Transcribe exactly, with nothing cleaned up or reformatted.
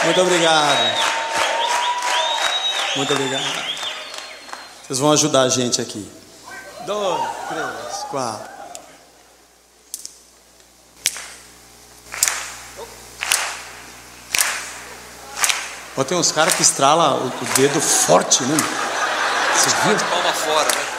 Muito obrigado. Muito obrigado. Vocês vão ajudar a gente aqui. Dois, três, quatro. Ó, tem uns caras que estralam o, o dedo forte, né? Vocês viram? Palma fora, né?